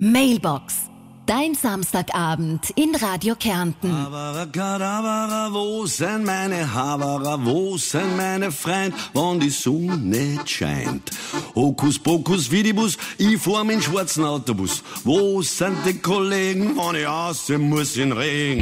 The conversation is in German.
Mailbox. Dein Samstagabend in Radio Kärnten. Abracadabra, wo sind meine Haberer, wo sind meine Freund, wenn die Sonne nicht scheint? Hokus pokus vidibus, ich fahr mit schwarzen Autobus. Wo sind die Kollegen, wenn ich aussehen muss in Regen?